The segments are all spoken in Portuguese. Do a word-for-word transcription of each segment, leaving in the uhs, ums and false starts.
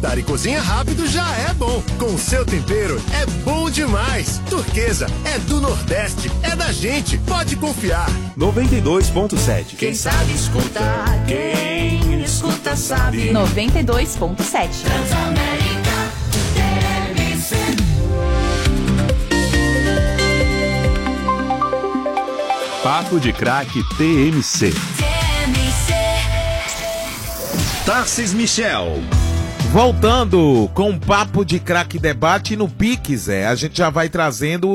cortar e cozinha rápido já é bom. Com o seu tempero é bom demais. Turquesa é do Nordeste, é da gente, pode confiar. noventa e dois ponto sete. Quem sabe escuta, quem escuta sabe. noventa e dois ponto sete. Transamérica T M C. Papo de Craque T M C. Tarcísio Michel. Voltando com um Papo de Craque Debate no Pix, é, a gente já vai trazendo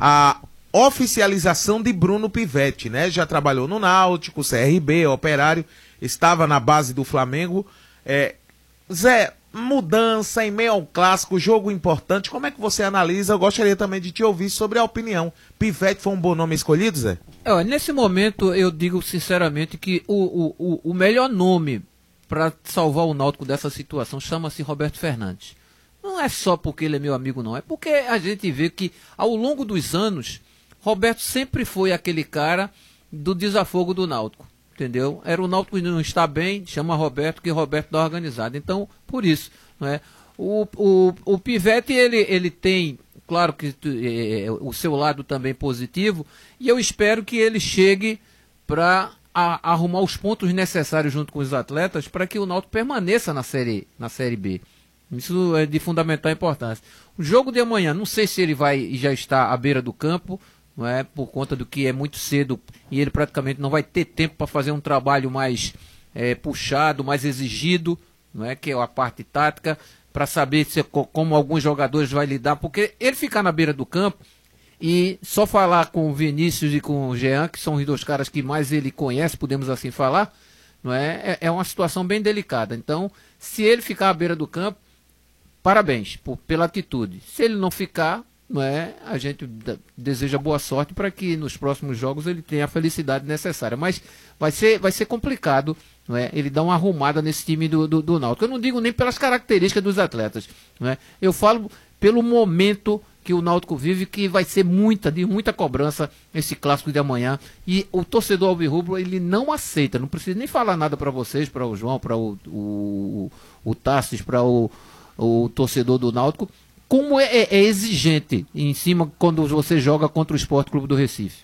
a oficialização de Bruno Pivetti, né? Já trabalhou no Náutico, C R B, Operário, estava na base do Flamengo. É, Zé, mudança em meio ao clássico, jogo importante, como é que você analisa? Eu gostaria também de te ouvir sobre a opinião. Pivetti foi um bom nome escolhido, Zé? É, nesse momento eu digo sinceramente que o, o, o melhor nome para salvar o Náutico dessa situação chama-se Roberto Fernandes. Não é só porque ele é meu amigo, não. É porque a gente vê que ao longo dos anos, Roberto sempre foi aquele cara do desafogo do Náutico. Entendeu? Era o Náutico que não está bem, chama Roberto, que Roberto dá organizado. Então, por isso, não é? O, o, o Pivetti, ele, ele tem, claro que é, o seu lado também positivo, e eu espero que ele chegue para arrumar os pontos necessários junto com os atletas para que o Náutico permaneça na série, na série B. Isso é de fundamental importância. O jogo de amanhã, não sei se ele vai já está à beira do campo, não é, por conta do que é muito cedo e ele praticamente não vai ter tempo para fazer um trabalho mais é, puxado, mais exigido, não é, que é a parte tática, para saber se, como alguns jogadores vai lidar, porque ele ficar na beira do campo e só falar com o Vinícius e com o Jean, que são os dois caras que mais ele conhece, podemos assim falar, não é? É, é uma situação bem delicada. Então, se ele ficar à beira do campo, parabéns por, pela atitude. Se ele não ficar, não é? A gente deseja boa sorte para que nos próximos jogos ele tenha a felicidade necessária. Mas vai ser, vai ser complicado, não é? Ele dar uma arrumada nesse time do, do, do Náutico. Eu não digo nem pelas características dos atletas, não é? Eu falo pelo momento que o Náutico vive, que vai ser muita, de muita cobrança esse clássico de amanhã. E o torcedor alvirrubro, ele não aceita, não precisa nem falar nada para vocês, para o João, para o, o, o Tarcísio, para o, o torcedor do Náutico, como é, é, é exigente em cima quando você joga contra o Sport Clube do Recife.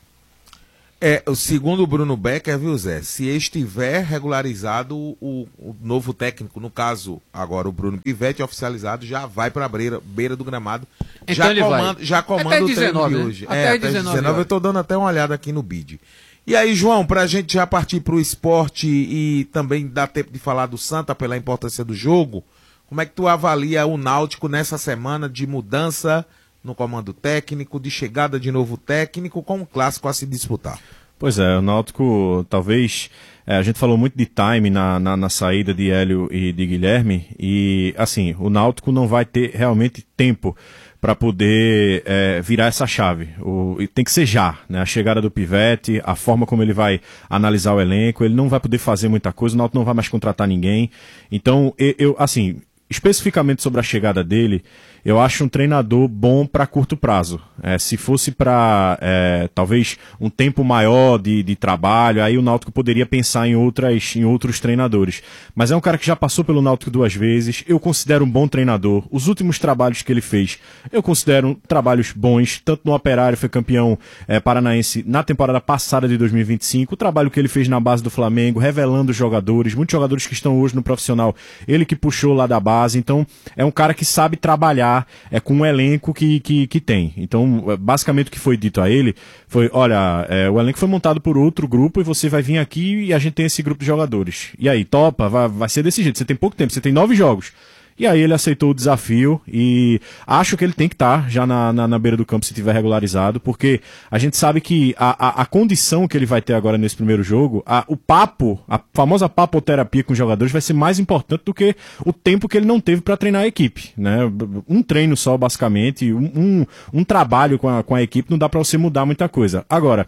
É, o segundo Bruno Becker, viu, Zé? Se estiver regularizado o, o novo técnico, no caso, agora o Bruno Pivetti oficializado, já vai para a beira, beira do gramado. Então já ele comanda, vai. já comanda até o treino dezenove, de né? hoje. Até é, até dezenove, dezenove eu tô dando até uma olhada aqui no bid. E aí, João, pra gente já partir pro esporte e também dar tempo de falar do Santa pela importância do jogo, como é que tu avalia o Náutico nessa semana de mudança no comando técnico, de chegada de novo técnico, com um clássico a se disputar? Pois é, o Náutico, talvez, é, a gente falou muito de time na, na, na saída de Hélio e de Guilherme, e assim, o Náutico não vai ter realmente tempo para poder é, virar essa chave. O, tem que ser já, né? A chegada do Pivetti, a forma como ele vai analisar o elenco, ele não vai poder fazer muita coisa, o Náutico não vai mais contratar ninguém. Então, eu, eu assim, especificamente sobre a chegada dele, eu acho um treinador bom para curto prazo. É, se fosse para é, talvez um tempo maior de, de trabalho, aí o Náutico poderia pensar em, outras, em outros treinadores. Mas é um cara que já passou pelo Náutico duas vezes, eu considero um bom treinador. Os últimos trabalhos que ele fez, eu considero trabalhos bons, tanto no Operário, foi campeão é, paranaense na temporada passada de dois mil e vinte e cinco, o trabalho que ele fez na base do Flamengo, revelando os jogadores, muitos jogadores que estão hoje no profissional, ele que puxou lá da base. Então é um cara que sabe trabalhar é com um elenco que, que, que tem. Então, basicamente o que foi dito a ele foi, olha, é, o elenco foi montado por outro grupo e você vai vir aqui e a gente tem esse grupo de jogadores. E aí, topa, vai, vai ser desse jeito. Você tem pouco tempo, você tem nove jogos. E aí ele aceitou o desafio e acho que ele tem que estar já na, na, na beira do campo se tiver regularizado, porque a gente sabe que a, a, a condição que ele vai ter agora nesse primeiro jogo, a, o papo, a famosa papoterapia com os jogadores vai ser mais importante do que o tempo que ele não teve para treinar a equipe, né? Um treino só, basicamente, um, um, um trabalho com a, com a equipe não dá para você mudar muita coisa. Agora,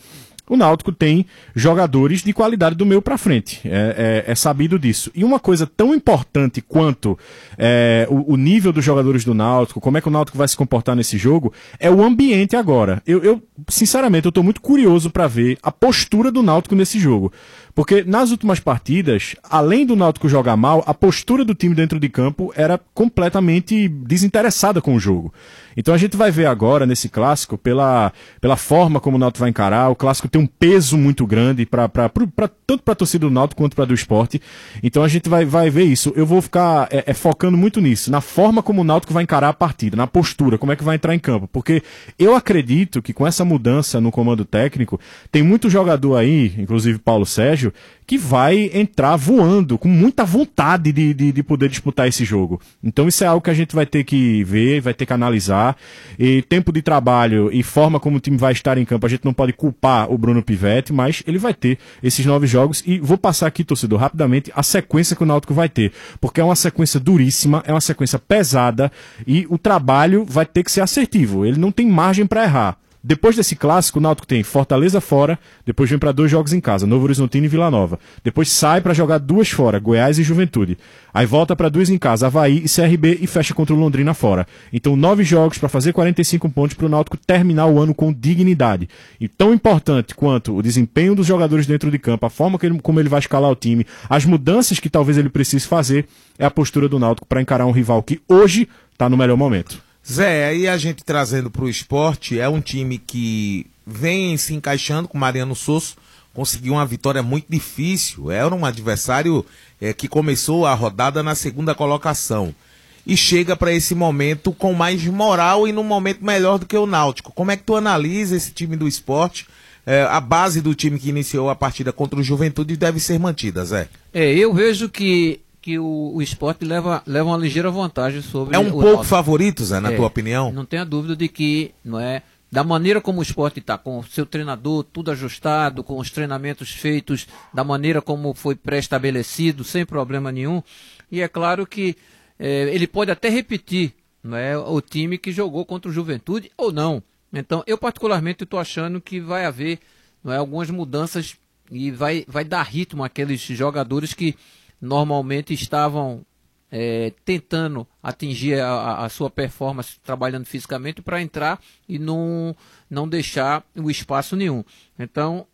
o Náutico tem jogadores de qualidade do meio para frente, é, é, é sabido disso. E uma coisa tão importante quanto é, o, o nível dos jogadores do Náutico, como é que o Náutico vai se comportar nesse jogo, é o ambiente agora. Eu, eu sinceramente, eu estou muito curioso para ver a postura do Náutico nesse jogo. Porque nas últimas partidas, além do Náutico jogar mal, a postura do time dentro de campo era completamente desinteressada com o jogo. Então a gente vai ver agora, nesse clássico, pela, pela forma como o Náutico vai encarar, o clássico tem um peso muito grande, pra, pra, pra, tanto para a torcida do Náutico quanto para a do Sport. Então a gente vai, vai ver isso. Eu vou ficar é, é, focando muito nisso, na forma como o Náutico vai encarar a partida, na postura, como é que vai entrar em campo. Porque eu acredito que com essa mudança no comando técnico, tem muito jogador aí, inclusive Paulo Sérgio, que vai entrar voando, com muita vontade de, de, de poder disputar esse jogo. Então isso é algo que a gente vai ter que ver, vai ter que analisar. E tempo de trabalho e forma como o time vai estar em campo, a gente não pode culpar o Bruno Pivetti, mas ele vai ter esses nove jogos. E vou passar aqui, torcedor, rapidamente, a sequência que o Náutico vai ter. Porque é uma sequência duríssima, é uma sequência pesada e o trabalho vai ter que ser assertivo. Ele não tem margem para errar. Depois desse clássico, o Náutico tem Fortaleza fora, depois vem para dois jogos em casa, Novo Horizontino e Vila Nova. Depois sai para jogar duas fora, Goiás e Juventude. Aí volta para duas em casa, Avaí e C R B, e fecha contra o Londrina fora. Então nove jogos para fazer quarenta e cinco pontos para o Náutico terminar o ano com dignidade. E tão importante quanto o desempenho dos jogadores dentro de campo, a forma que ele, como ele vai escalar o time, as mudanças que talvez ele precise fazer, é a postura do Náutico para encarar um rival que hoje está no melhor momento. Zé, aí a gente trazendo para o esporte, é um time que vem se encaixando com o Mariano Sosso, conseguiu uma vitória muito difícil, era um adversário é, que começou a rodada na segunda colocação e chega para esse momento com mais moral e num momento melhor do que o Náutico. Como é que tu analisa esse time do esporte? É, a base do time que iniciou a partida contra o Juventude deve ser mantida, Zé? É, eu vejo que que o, o Sport leva, leva uma ligeira vantagem sobre É um o pouco Náutico. favorito, Zé, na É, tua opinião? Não tenha dúvida de que, não é, da maneira como o Sport está, com o seu treinador tudo ajustado, com os treinamentos feitos da maneira como foi pré-estabelecido, sem problema nenhum, e é claro que é, ele pode até repetir, não é, o time que jogou contra o Juventude ou não. Então, eu particularmente estou achando que vai haver, não é, algumas mudanças e vai, vai dar ritmo àqueles jogadores que normalmente estavam é, tentando atingir a, a sua performance trabalhando fisicamente para entrar e não, não deixar o espaço nenhum. Então,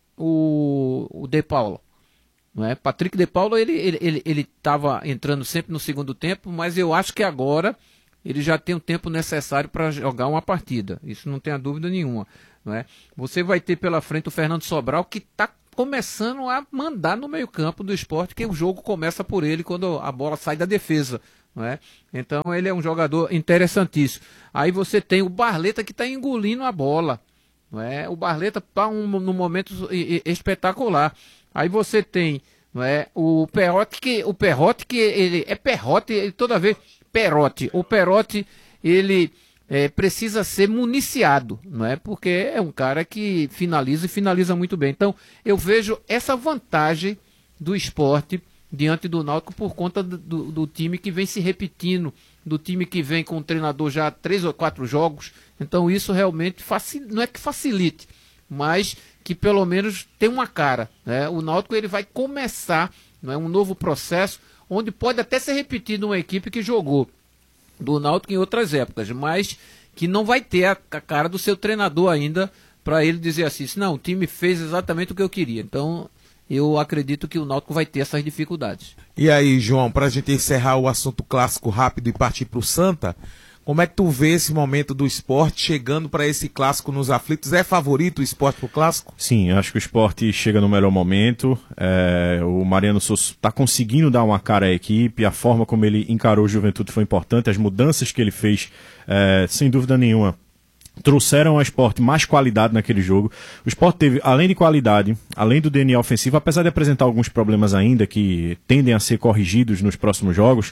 o, o De Paulo, não é? Patrick De Paulo, ele ele ele ele estava entrando sempre no segundo tempo, mas eu acho que agora ele já tem o tempo necessário para jogar uma partida. Isso não tem a dúvida nenhuma, não é? Você vai ter pela frente o Fernando Sobral, que está começando a mandar no meio-campo do esporte, que o jogo começa por ele quando a bola sai da defesa, não é? Então ele é um jogador interessantíssimo. Aí você tem o Barleta que está engolindo a bola, não é? O Barleta está um, num momento espetacular. Aí você tem, não é, o Perotti, que o Perotti que ele é Perotti, ele toda vez Perotti. O Perotti, ele É, precisa ser municiado, não é? Porque é um cara que finaliza e finaliza muito bem. Então, eu vejo essa vantagem do esporte diante do Náutico por conta do, do, do time que vem se repetindo, do time que vem com o treinador já há três ou quatro jogos. Então, isso realmente facil... não é que facilite, mas que pelo menos tem uma cara, né? O Náutico ele vai começar, não é, um novo processo, onde pode até ser repetido uma equipe que jogou do Náutico em outras épocas, mas que não vai ter a, a cara do seu treinador ainda para ele dizer assim, não, o time fez exatamente o que eu queria. Então, eu acredito que o Náutico vai ter essas dificuldades. E aí, João, para a gente encerrar o assunto clássico rápido e partir para o Santa, como é que tu vê esse momento do esporte chegando para esse clássico nos aflitos? É favorito o esporte pro clássico? Sim, acho que o esporte chega no melhor momento. É, o Mariano Sosso está conseguindo dar uma cara à equipe, a forma como ele encarou o Juventude foi importante, as mudanças que ele fez, é, sem dúvida nenhuma, trouxeram ao esporte mais qualidade naquele jogo. O esporte teve, além de qualidade, além do D N A ofensivo, apesar de apresentar alguns problemas ainda que tendem a ser corrigidos nos próximos jogos,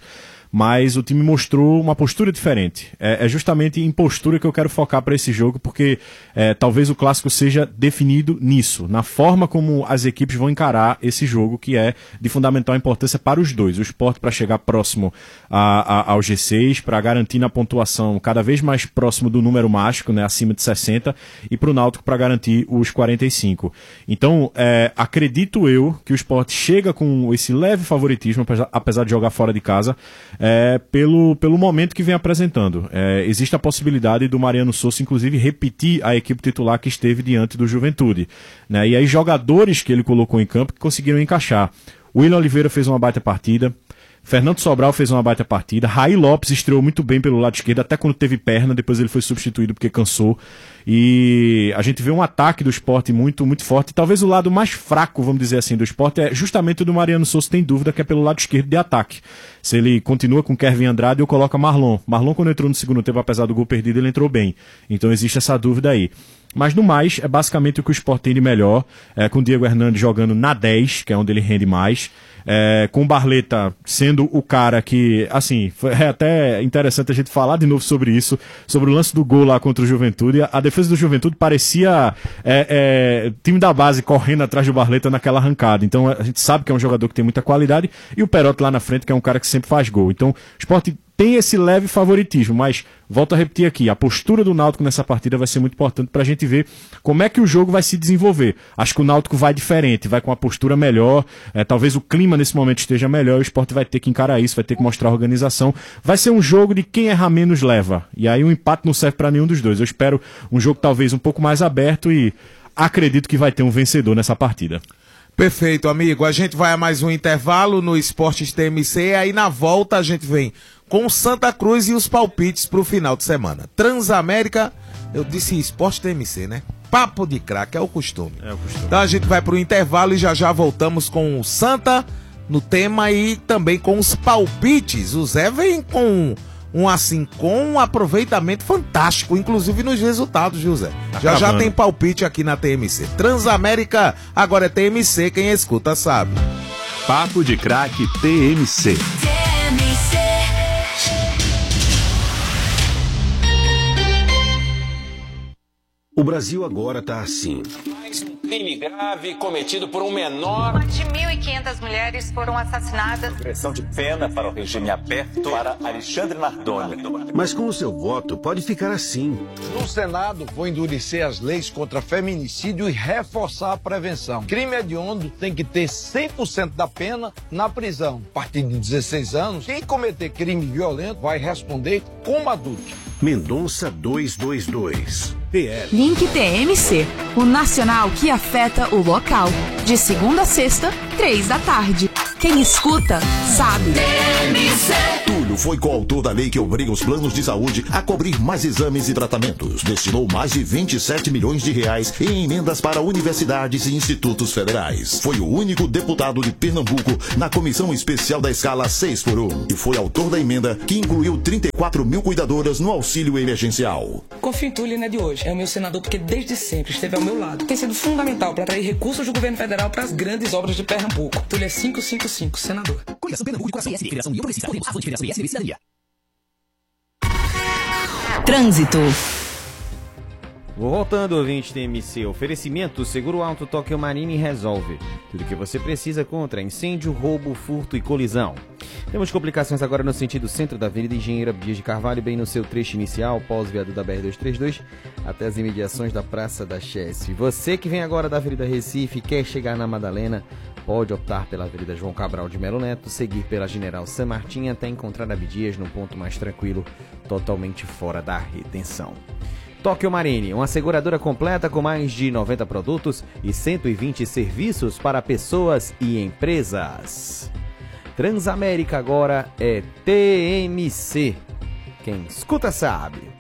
mas o time mostrou uma postura diferente. É, é justamente em postura que eu quero focar para esse jogo, porque é, talvez o clássico seja definido nisso, na forma como as equipes vão encarar esse jogo, que é de fundamental importância para os dois. O Sport para chegar próximo a, a, ao G seis, para garantir na pontuação cada vez mais próximo do número mágico, né, acima de sessenta, e para o Náutico para garantir os quarenta e cinco. Então, é, acredito eu que o Sport chega com esse leve favoritismo, apesar, apesar de jogar fora de casa, é, pelo, pelo momento que vem apresentando. É, existe a possibilidade do Mariano Souza, inclusive, repetir a equipe titular que esteve diante do Juventude, né? E aí jogadores que ele colocou em campo que conseguiram encaixar. O William Oliveira fez uma baita partida, Fernando Sobral fez uma baita partida, Raí Lopes estreou muito bem pelo lado esquerdo, até quando teve perna, depois ele foi substituído porque cansou, e a gente vê um ataque do Sport muito, muito forte. Talvez o lado mais fraco, vamos dizer assim, do Sport é justamente o do Mariano Souza, tem dúvida, que é pelo lado esquerdo de ataque. Se ele continua com Kevin Andrade ou coloca Marlon. Marlon, quando entrou no segundo tempo, apesar do gol perdido, ele entrou bem. Então existe essa dúvida aí. Mas no mais, é basicamente o que o Sport tem de melhor, é, com o Diego Hernandes jogando na dez, que é onde ele rende mais, é, com o Barleta sendo o cara que, assim, foi, é até interessante a gente falar de novo sobre isso, sobre o lance do gol lá contra o Juventude. A defesa do Juventude parecia é, é, time da base correndo atrás do Barleta naquela arrancada. Então a gente sabe que é um jogador que tem muita qualidade, e o Perotti lá na frente, que é um cara que sempre faz gol. Então o Sport tem esse leve favoritismo, mas volto a repetir aqui, a postura do Náutico nessa partida vai ser muito importante pra gente ver como é que o jogo vai se desenvolver. Acho que o Náutico vai diferente, vai com uma postura melhor, é, talvez o clima nesse momento esteja melhor, o Sport vai ter que encarar isso, vai ter que mostrar a organização. Vai ser um jogo de quem errar menos leva, e aí o empate não serve pra nenhum dos dois. Eu espero um jogo talvez um pouco mais aberto e acredito que vai ter um vencedor nessa partida. Perfeito, amigo. A gente vai a mais um intervalo no Esportes T M C, aí na volta a gente vem com Santa Cruz e os palpites pro final de semana. Transamérica, eu disse Esporte T M C, né? Papo de craque, é o costume. É o costume. Então a gente vai pro intervalo e já já voltamos com o Santa no tema e também com os palpites. O Zé vem com um assim, com um aproveitamento fantástico, inclusive nos resultados, viu, Zé? Tá já acabando. Já tem palpite aqui na T M C. Transamérica, agora é T M C, quem escuta sabe. Papo de craque T M C. O Brasil agora tá assim. Mais um crime grave cometido por um menor. Mais de mil e quinhentas mulheres foram assassinadas. Progressão de pena para o regime aberto para Alexandre Nardoni. Mas com o seu voto pode ficar assim. No Senado, vou endurecer as leis contra feminicídio e reforçar a prevenção. Crime hediondo tem que ter cem por cento da pena na prisão. A partir de dezesseis anos, quem cometer crime violento vai responder como adulto. Mendonça duzentos e vinte e dois. P L. Link T M C, o nacional que afeta o local. De segunda a sexta, três da tarde. Quem escuta, sabe. T M C. Túlio foi coautor da lei que obriga os planos de saúde a cobrir mais exames e tratamentos. Destinou mais de vinte e sete milhões de reais em emendas para universidades e institutos federais. Foi o único deputado de Pernambuco na comissão especial da escala seis por um. E foi autor da emenda que incluiu trinta e quatro mil cuidadoras no auxílio emergencial. Confio em Túlio, não é de hoje. É o meu senador porque desde sempre esteve ao meu lado. Tem sido fundamental para atrair recursos do governo federal para as grandes obras de Pernambuco. Túlio é quinhentos e cinquenta e cinco, senador. Coligação Pernambuco de Coração I S D, Federação União Progressista, Podemos, Avante, Federação I S D, Cidadania. Trânsito. Voltando, ouvinte T M C, oferecimento Seguro Alto Tóquio Marine resolve. Tudo o que você precisa contra incêndio, roubo, furto e colisão. Temos complicações agora no sentido centro da Avenida Engenheiro Abdias de Carvalho, bem no seu trecho inicial, pós-viaduto da B R duzentos e trinta e dois, até as imediações da Praça da Chesse. Você que vem agora da Avenida Recife e quer chegar na Madalena, pode optar pela Avenida João Cabral de Melo Neto, seguir pela General San Martin até encontrar Abdias no ponto mais tranquilo, totalmente fora da retenção. Tóquio Marine, uma seguradora completa com mais de noventa produtos e cento e vinte serviços para pessoas e empresas. Transamérica agora é T M C. Quem escuta sabe.